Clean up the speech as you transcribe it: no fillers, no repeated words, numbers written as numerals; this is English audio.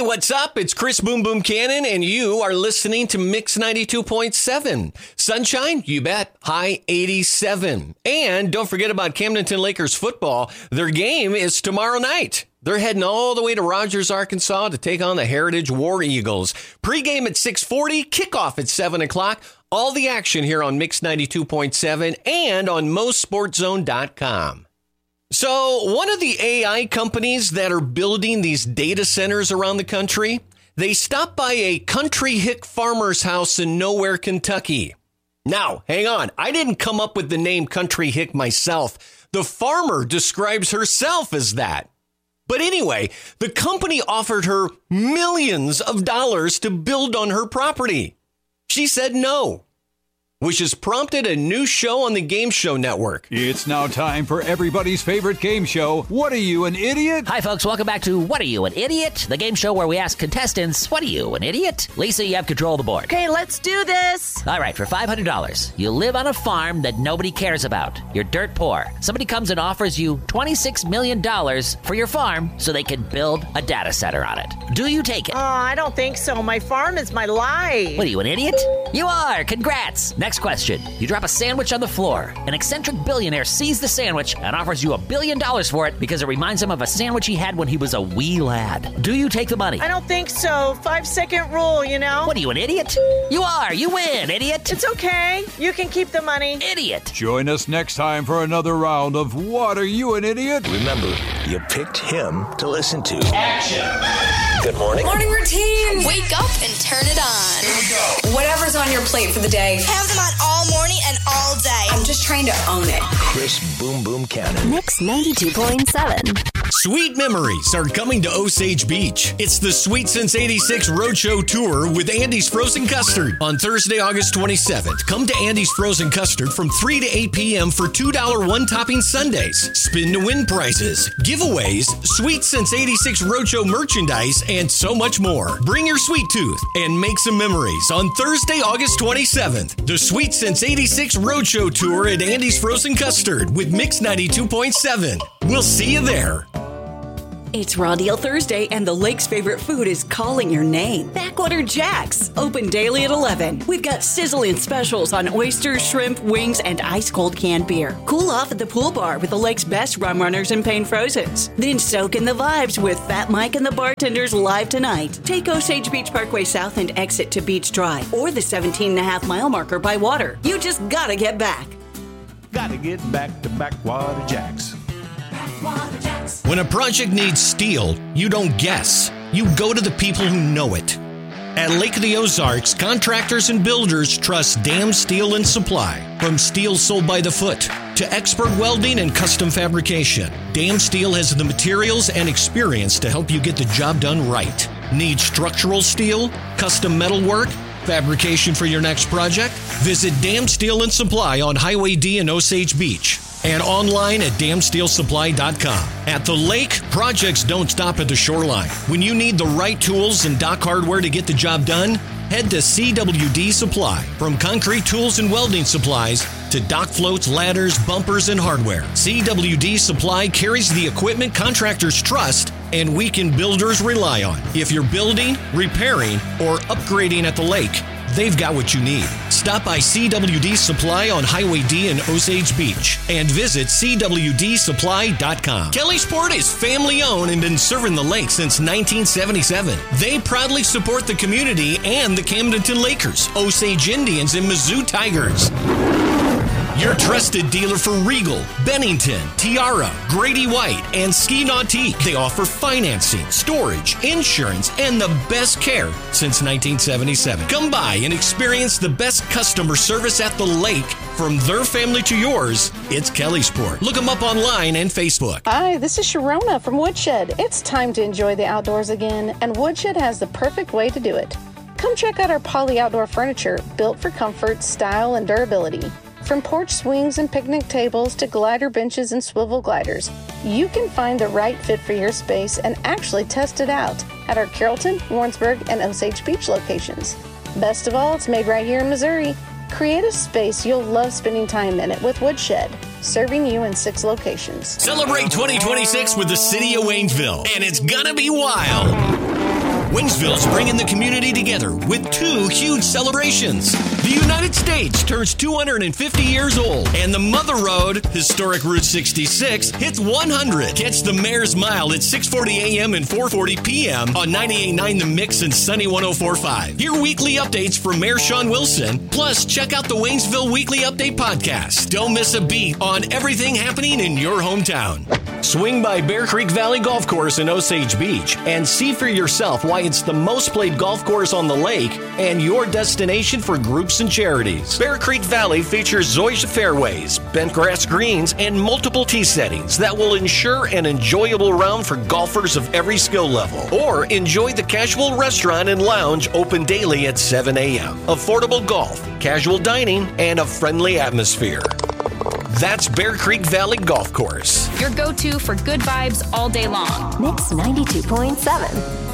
what's up? It's Chris Boom Boom Cannon, and you are listening to Mix 92.7. Sunshine? You bet. High 87. And don't forget about Camdenton Lakers football. Their game is tomorrow night. They're heading all the way to Rogers, Arkansas to take on the Heritage War Eagles. Pre-game at 6:40, kickoff at 7 o'clock. All the action here on Mix 92.7 and on MostSportsZone.com. So one of the AI companies that are building these data centers around the country, they stopped by a country hick farmer's house in Nowhere, Kentucky. Now, hang on. I didn't come up with the name Country Hick myself. The farmer describes herself as that. But anyway, the company offered her millions of dollars to build on her property. She said no, which has prompted a new show on the Game Show Network. It's now time for everybody's favorite game show, What Are You, an Idiot? Hi, folks. Welcome back to What Are You, an Idiot? The game show where we ask contestants, what are you, an idiot? Lisa, you have control of the board. Okay, let's do this. All right, for $500, you live on a farm that nobody cares about. You're dirt poor. Somebody comes and offers you $26 million for your farm so they can build a data center on it. Do you take it? Oh, I don't think so. My farm is my life. What are you, an idiot? You are. Congrats. Next question. You drop a sandwich on the floor. An eccentric billionaire sees the sandwich and offers you $1 billion for it because it reminds him of a sandwich he had when he was a wee lad. Do you take the money? I don't think so. 5-second rule, you know? What are you, an idiot? You are. You win, idiot. It's okay. You can keep the money. Idiot. Join us next time for another round of What Are You, an Idiot? Remember, you picked him to listen to. Action! Good morning. Morning routine. Wake up and turn it on. Here we go. Whatever's on your plate for the day. Have them on all morning and all day. I'm just trying to own it. Chris Boom Boom Cannon. Mix 92.7. Sweet memories are coming to Osage Beach. It's the Sweet Since 86 Roadshow Tour with Andy's Frozen Custard on Thursday, August 27th. Come to Andy's Frozen Custard from 3 to 8 p.m. for $2 one-topping Sundays, spin to win prizes, giveaways, Sweet Since 86 Roadshow merchandise, and so much more. Bring your sweet tooth and make some memories on Thursday, August 27th. The Sweet Since 86 Roadshow Tour at Andy's Frozen Custard with Mix 92.7. We'll see you there. It's Raw Deal Thursday, and the lake's favorite food is calling your name. Backwater Jack's, open daily at 11. We've got sizzling specials on oysters, shrimp, wings, and ice-cold canned beer. Cool off at the pool bar with the lake's best rum runners and pain frozens. Then soak in the vibes with Fat Mike and the bartenders live tonight. Take Osage Beach Parkway South and exit to Beach Drive, or the 17.5-mile marker by water. You just gotta get back. Gotta get back to Backwater Jack's. When a project needs steel, you don't guess. You go to the people who know it. At Lake of the Ozarks, contractors and builders trust Dam Steel and Supply. From steel sold by the foot to expert welding and custom fabrication, Dam Steel has the materials and experience to help you get the job done right. Need structural steel, custom metal work, fabrication for your next project? Visit Dam Steel and Supply on Highway D in Osage Beach. And online at damsteelsupply.com. At the lake, projects don't stop at the shoreline. When you need the right tools and dock hardware to get the job done, head to CWD Supply. From concrete tools and welding supplies to dock floats, ladders, bumpers, and hardware, CWD Supply carries the equipment contractors trust and weekend builders rely on. If you're building, repairing, or upgrading at the lake, they've got what you need. Stop by CWD Supply on Highway D in Osage Beach and visit CWDsupply.com. Kelly Sport is family owned and been serving the lake since 1977. They proudly support the community and the Camdenton Lakers, Osage Indians, and Mizzou Tigers. Your trusted dealer for Regal, Bennington, Tiara, Grady White, and Ski Nautique. They offer financing, storage, insurance, and the best care since 1977. Come by and experience the best customer service at the lake. From their family to yours, it's Kelly Sport. Look them up online and Facebook. Hi, this is Sharona from Woodshed. It's time to enjoy the outdoors again, and Woodshed has the perfect way to do it. Come check out our Poly Outdoor furniture, built for comfort, style, and durability. From porch swings and picnic tables to glider benches and swivel gliders, you can find the right fit for your space and actually test it out at our Carrollton, Warrensburg, and Osage Beach locations. Best of all, it's made right here in Missouri. Create a space you'll love spending time in it with Woodshed, serving you in 6 locations. Celebrate 2026 with the City of Waynesville, and it's gonna be wild. Wingsville's bringing the community together with 2 huge celebrations. The United States turns 250 years old, and the Mother Road, historic Route 66, hits 100. Catch the Mayor's Mile at 6:40 a.m. and 4:40 p.m. on 98.9 The Mix and Sunny 104.5. Hear weekly updates from Mayor Sean Wilson. Plus, check out the Wingsville Weekly Update podcast. Don't miss a beat on everything happening in your hometown. Swing by Bear Creek Valley Golf Course in Osage Beach and see for yourself why it's the most played golf course on the lake and your destination for groups and charities. Bear Creek Valley features Zoysia fairways, bent grass greens, and multiple tee settings that will ensure an enjoyable round for golfers of every skill level. Or enjoy the casual restaurant and lounge open daily at 7 a.m. Affordable golf, casual dining, and a friendly atmosphere. That's Bear Creek Valley Golf Course. Your go-to for good vibes all day long. Mix 92.7.